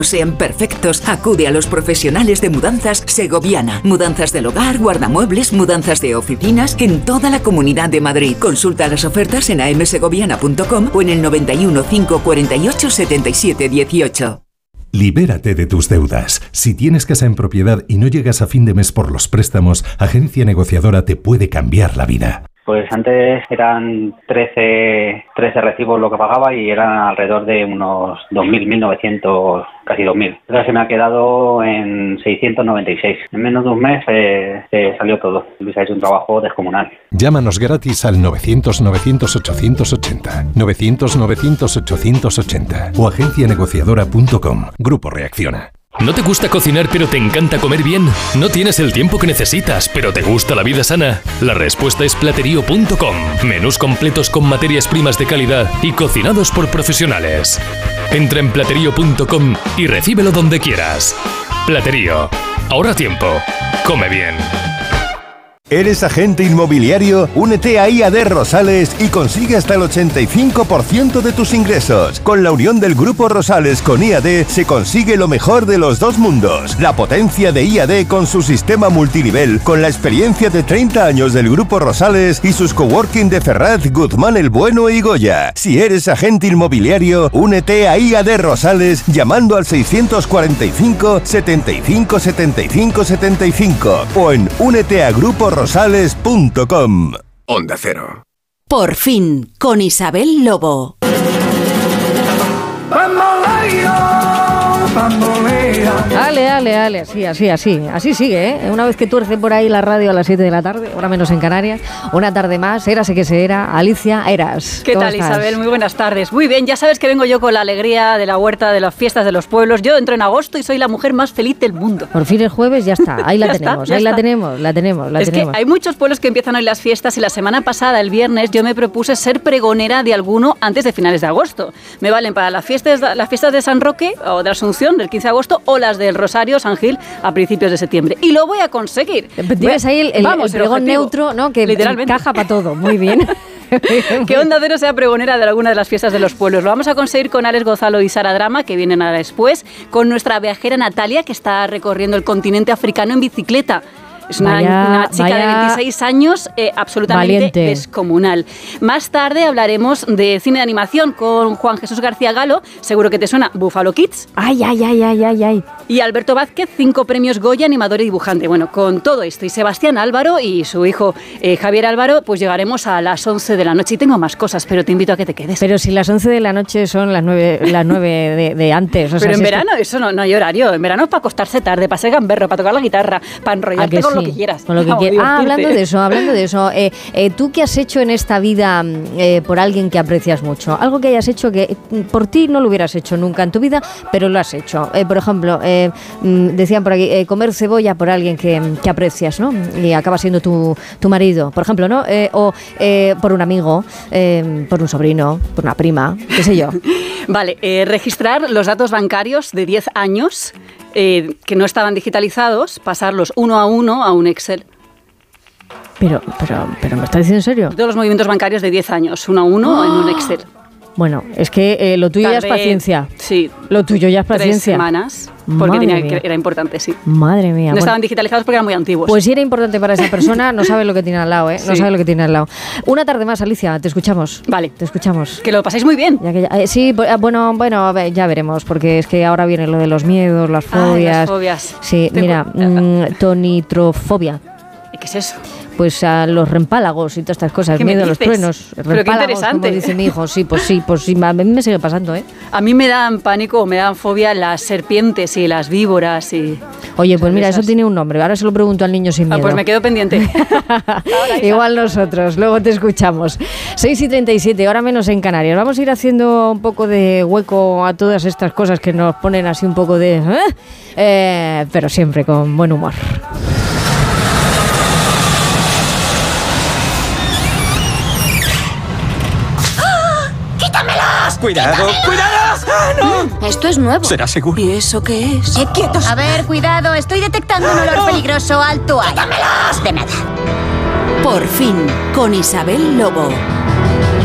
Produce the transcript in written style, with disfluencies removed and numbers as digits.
sean perfectos, acude a los profesionales de Mudanzas Segoviana. Mudanzas del hogar, guardamuebles, mudanzas de oficinas en toda la Comunidad de Madrid. Consulta las ofertas en amsegoviana.com o en el 91 548 77 18. Libérate de tus deudas. Si tienes casa en propiedad y no llegas a fin de mes por los préstamos, Agencia Negociadora te puede cambiar la vida. Pues antes eran 13 recibos lo que pagaba y eran alrededor de unos 2.000, 1.900, casi 2.000. Ahora se me ha quedado en 696. En menos de un mes se salió todo. Luis ha hecho un trabajo descomunal. Llámanos gratis al 900-900-880, 900-900-880 o agencianegociadora.com. Grupo Reacciona. ¿No te gusta cocinar pero te encanta comer bien? ¿No tienes el tiempo que necesitas pero te gusta la vida sana? La respuesta es Platerío.com. Menús completos con materias primas de calidad y cocinados por profesionales. Entra en Platerío.com y recíbelo donde quieras. Platerío. Ahorra tiempo. Come bien. ¿Eres agente inmobiliario? Únete a IAD Rosales y consigue hasta el 85% de tus ingresos. Con la unión del Grupo Rosales con IAD se consigue lo mejor de los dos mundos. La potencia de IAD con su sistema multinivel, con la experiencia de 30 años del Grupo Rosales y sus coworking de Ferraz, Guzmán el Bueno y Goya. Si eres agente inmobiliario, únete a IAD Rosales llamando al 645 75 75 75 o en úneteagruporoSales.com. Onda Cero. Por fin, con Isabel Lobo. Ale, así sigue, ¿eh? Una vez que tuerce por ahí la radio a las 7 de la tarde, hora menos en Canarias, una tarde más, érase que se era, Alicia Eras. ¿Qué tal, estás? Isabel? Muy buenas tardes. Muy bien, ya sabes que vengo yo con la alegría de la huerta, de las fiestas de los pueblos. Yo entro en agosto y soy la mujer más feliz del mundo. Por fin el jueves ya está, ahí la tenemos, la tenemos. Es que hay muchos pueblos que empiezan hoy las fiestas y la semana pasada, el viernes, yo me propuse ser pregonera de alguno antes de finales de agosto. Me valen para las fiestas de San Roque o de la Asunción del 15 de agosto o las del Rosario, San Gil, a principios de septiembre. Y lo voy a conseguir. Tienes ahí el pregón neutro, ¿no? Que encaja para todo. Muy bien. Que Onda Cero sea pregonera de alguna de las fiestas de los pueblos. Lo vamos a conseguir con Alex Gonzalo y Sara Drama, que vienen ahora después, con nuestra viajera Natalia, que está recorriendo el continente africano en bicicleta. Es una chica de 26 años absolutamente valiente, descomunal. Más tarde hablaremos de cine de animación con Juan Jesús García Galo, seguro que te suena, Buffalo Kids. Ay. Y Alberto Vázquez, 5 premios Goya, animador y dibujante. Bueno, con todo esto y Sebastián Álvaro y su hijo Javier Álvaro, pues llegaremos a las 11 de la noche. Y tengo más cosas, pero te invito a que te quedes. Pero si las 11 de la noche son las 9 de antes. O sea, pero en verano eso no hay horario. En verano es para acostarse tarde, para ser gamberro, para tocar la guitarra, para enrollarte con lo que quieras. Con lo que quieras. Hablando de eso, ¿tú qué has hecho en esta vida por alguien que aprecias mucho? Algo que hayas hecho que por ti no lo hubieras hecho nunca en tu vida, pero lo has hecho. Por ejemplo, decían por aquí, comer cebolla por alguien que aprecias, ¿no? Y acaba siendo tu marido, por ejemplo, ¿no? O por un amigo, por un sobrino, por una prima, qué sé yo. Vale, registrar los datos bancarios de 10 años que no estaban digitalizados, pasarlos uno a uno a un Excel. Pero ¿me estás diciendo en serio? Todos los movimientos bancarios de 10 años, uno a uno en un Excel. Bueno, es que lo tuyo ya es paciencia. Sí. Lo tuyo ya es paciencia. 3 semanas, porque era importante, sí. Madre mía. No estaban digitalizados porque eran muy antiguos. Pues si era importante para esa persona, no sabe lo que tiene al lado, ¿eh? Sí. No sabe lo que tiene al lado. Una tarde más, Alicia, te escuchamos. Vale. Te escuchamos. Que lo paséis muy bien. Sí, bueno, a ver, ya veremos, porque es que ahora viene lo de los miedos, las fobias. Las fobias. Sí, mira, tonitrofobia. ¿Y qué es eso? Pues a los rempálagos y todas estas cosas, miedo a los truenos, pero qué interesante, como dice mi hijo. Sí, pues sí, a mí me sigue pasando, ¿eh? A mí me dan pánico, me dan fobia las serpientes y las víboras y... Oye, pues mira, eso tiene un nombre, ahora se lo pregunto al niño sin miedo. Pues me quedo pendiente. Igual nosotros, luego te escuchamos. 6:37, hora menos en Canarias. Vamos a ir haciendo un poco de hueco a todas estas cosas que nos ponen así un poco de... pero siempre con buen humor. ¡Cuidado! ¡Cuidado! ¡Ah, no! Esto es nuevo. ¿Será seguro? ¿Y eso qué es? ¡Quietos! A ver, cuidado, estoy detectando un olor peligroso. Alto ahí. ¡Quítamelos! De nada. Por fin, con Isabel Lobo.